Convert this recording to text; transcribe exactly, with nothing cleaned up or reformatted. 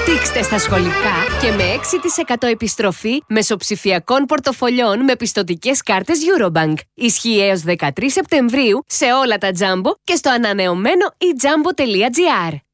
Δείξτε στα σχολικά και με έξι τοις εκατό επιστροφή μεσοψηφιακών πορτοφολιών με πιστωτικές κάρτες Eurobank. Ισχύει έως δεκατρείς Σεπτεμβρίου σε όλα τα Jumbo και στο ανανεωμένο e jumbo τελεία gr.